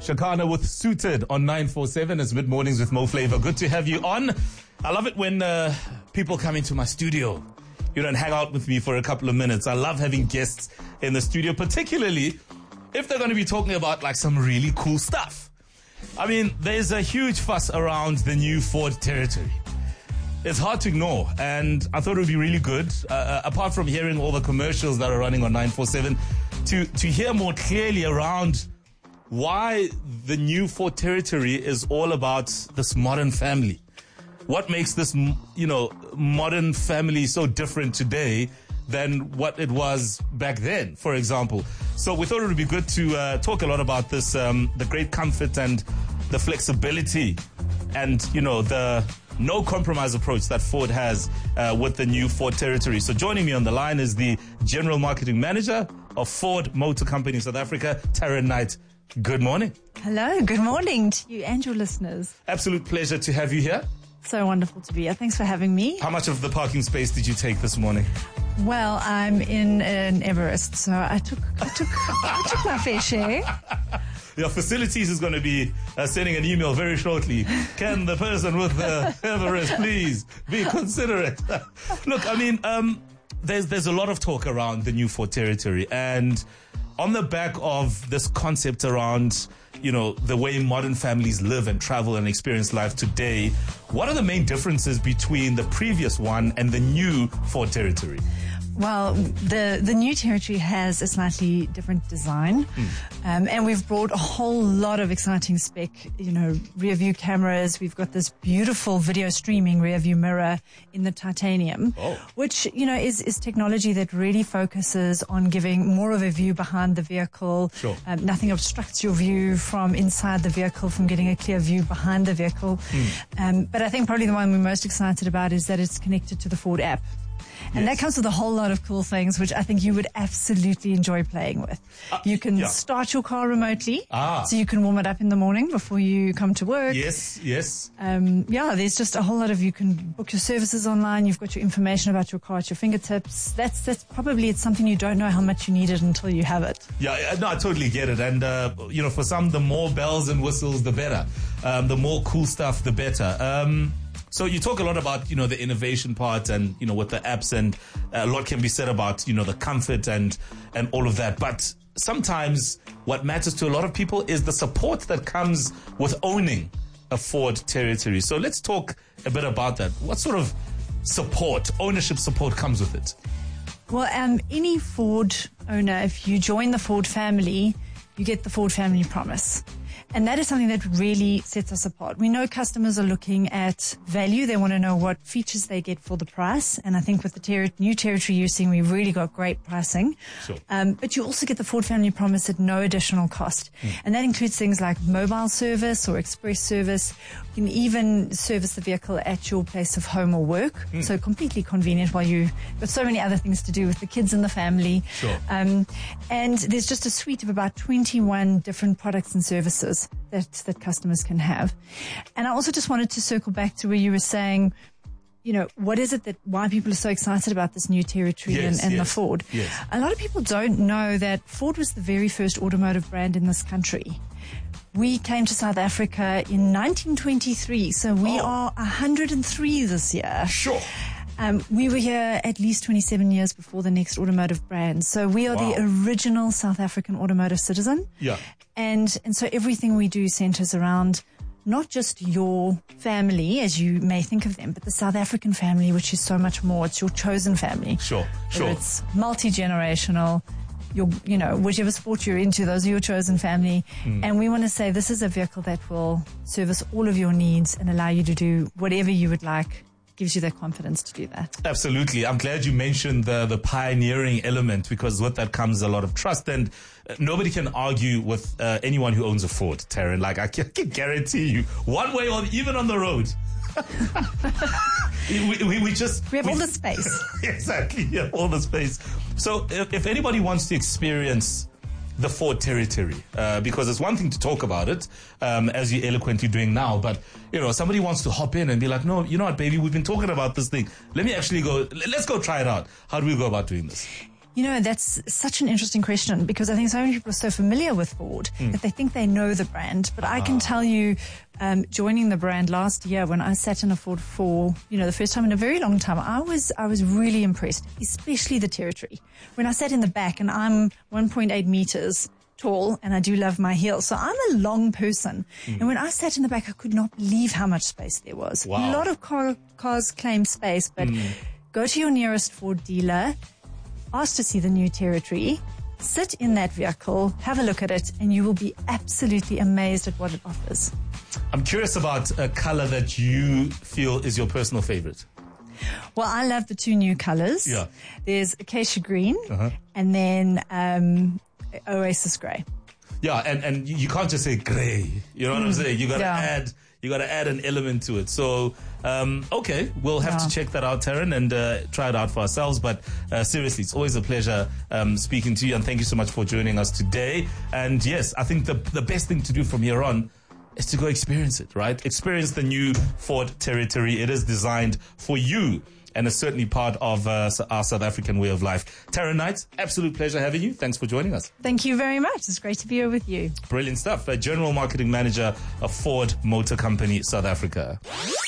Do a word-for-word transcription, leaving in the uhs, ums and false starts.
Shakana with Suited on nine four seven. It's Mid Mornings with Mo Flavor. Good to have you on. I love it when uh, people come into my studio, you know, and hang out with me for a couple of minutes. I love having guests in the studio, particularly if they're going to be talking about like some really cool stuff. I mean, there's a huge fuss around the new Ford Territory. It's hard to ignore, and I thought it would be really good, uh, apart from hearing all the commercials that are running on nine four seven, to, to hear more clearly around why the new Ford Territory is all about this modern family. What makes this, you know, modern family so different today than what it was back then, for example. So we thought it would be good to uh, talk a lot about this, um, the great comfort and the flexibility and, you know, the no compromise approach that Ford has uh, with the new Ford Territory. So joining me on the line is the General Marketing Manager of Ford Motor Company in South Africa, Taryn Knight. Good morning. Hello, good morning to you and your listeners. Absolute pleasure to have you here. So wonderful to be here. Thanks for having me. How much of the parking space did you take this morning? Well, I'm in an Everest, so I took I took I took my fair share. Your facilities is going to be uh, sending an email very shortly. Can the person with the Everest please be considerate? Look, I mean, um, there's there's a lot of talk around the new Ford Territory, and on the back of this concept around, you know, the way modern families live and travel and experience life today, what are the main differences between the previous one and the new Ford Territory? Well, the, the new Territory has a slightly different design, mm. um, and we've brought a whole lot of exciting spec, you know, rear view cameras. We've got this beautiful video streaming rear view mirror in the titanium, oh. which, you know, is, is technology that really focuses on giving more of a view behind the vehicle. Sure. Um, nothing obstructs your view from inside the vehicle, from getting a clear view behind the vehicle. Mm. Um, but I think probably the one we're most excited about is that it's connected to the Ford app. And yes. that comes with a whole lot of cool things, which I think you would absolutely enjoy playing with. Uh, you can yeah. start your car remotely, ah. so you can warm it up in the morning before you come to work. Yes, yes. Um, yeah, there's just a whole lot of, you can book your services online. You've got your information about your car at your fingertips. That's that's probably, it's something you don't know how much you need it until you have it. Yeah, no, I totally get it. And, uh, you know, for some, the more bells and whistles, the better. Um, the more cool stuff, the better. Um, So you talk a lot about, you know, the innovation part and, you know, with the apps, and a lot can be said about, you know, the comfort and, and all of that. But sometimes what matters to a lot of people is the support that comes with owning a Ford Territory. So let's talk a bit about that. What sort of support, ownership support comes with it? Well, um, any Ford owner, if you join the Ford family, you get the Ford Family Promise. And that is something that really sets us apart. We know customers are looking at value. They want to know what features they get for the price. And I think with the ter- new Territory you're seeing, we've really got great pricing. Sure. Um, but you also get the Ford Family Promise at no additional cost. Mm. And that includes things like mobile service or express service. You can even service the vehicle at your place of home or work. Mm. So completely convenient while you've got so many other things to do with the kids and the family. Sure. Um, and there's just a suite of about twenty-one different products and services that that customers can have. And I also just wanted to circle back to where you were saying, you know, what is it that, why people are so excited about this new Territory yes, and, and yes, the Ford? Yes. A lot of people don't know that Ford was the very first automotive brand in this country. We came to South Africa in nineteen twenty-three, so we oh. are one hundred three this year. Sure. Um, we were here at least twenty-seven years before the next automotive brand. So we are wow. the original South African automotive citizen. Yeah. And, and so everything we do centers around not just your family, as you may think of them, but the South African family, which is so much more. It's your chosen family. Sure, sure. Whether it's multi-generational, your, you know, whichever sport you're into, those are your chosen family. Mm. And we want to say this is a vehicle that will service all of your needs and allow you to do whatever you would like. Gives you that confidence to do that. Absolutely. I'm glad you mentioned the, the pioneering element, because with that comes a lot of trust, and uh, nobody can argue with uh, anyone who owns a Ford, Taryn. Like, I can, I can guarantee you, one way or even on the road. we, we, we just... We have we, all the space. Exactly. We have all the space. So if, if anybody wants to experience the Ford Territory, uh, because it's one thing to talk about it, um, as you're eloquently doing now, but, you know, somebody wants to hop in and be like, no, you know what, baby, we've been talking about this thing. Let me actually go, let's go try it out. How do we go about doing this? You know, that's such an interesting question because I think so many people are so familiar with Ford mm. that they think they know the brand. But I can ah. tell you, um, joining the brand last year when I sat in a Ford for, you know, the first time in a very long time, I was, I was really impressed, especially the territory. When I sat in the back, and I'm one point eight meters tall and I do love my heels. So I'm a long person. Mm. And when I sat in the back, I could not believe how much space there was. Wow. A lot of car, cars claim space, but mm. go to your nearest Ford dealer, ask to see the new territory, sit in that vehicle, have a look at it, and you will be absolutely amazed at what it offers. I'm curious about a color that you feel is your personal favorite. Well, I love the two new colors. Yeah. There's Acacia Green uh-huh. and then um, Oasis Grey. Yeah, and, and you can't just say grey. You know what mm. I'm saying? You got to yeah. add... You got to add an element to it. So, um, okay, we'll have yeah. to check that out, Taryn, and uh, try it out for ourselves. But uh, seriously, it's always a pleasure um, speaking to you, and thank you so much for joining us today. And yes, I think the the best thing to do from here on is to go experience it, right? Experience the new Ford Territory. It is designed for you, and it's certainly part of uh, our South African way of life. Taryn Knight, absolute pleasure having you. Thanks for joining us. Thank you very much. It's great to be here with you. Brilliant stuff. Uh, General Marketing Manager of Ford Motor Company, South Africa.